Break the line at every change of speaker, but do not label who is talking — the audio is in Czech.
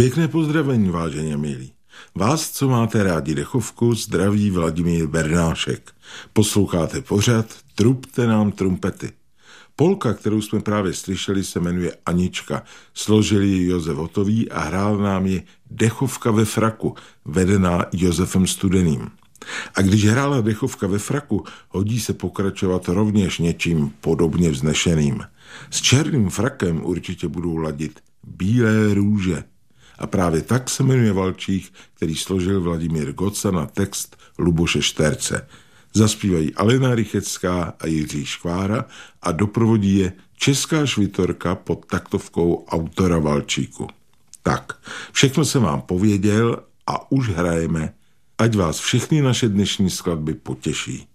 Pěkné pozdravení, vážení milí. Vás, co máte rádi dechovku, zdraví Vladimír Bernášek. Posloucháte pořad Trubte nám trumpety. Polka, kterou jsme právě slyšeli, se jmenuje Anička. Složil ji Josef Hotový a hrál nám ji Dechovka ve fraku, vedená Josefem Studeným. A když hrála Dechovka ve fraku, hodí se pokračovat rovněž něčím podobně vznešeným. S černým frakem určitě budou ladit Bílé růže. A právě tak se jmenuje valčík, který složil Vladimír Goca na text Luboše Šterce. Zaspívají Alena Rychecká a Jiří Škvára a doprovodí je Česká švitorka pod taktovkou autora valčíku. Tak, všechno jsem vám pověděl a už hrajeme, ať vás všechny naše dnešní skladby potěší.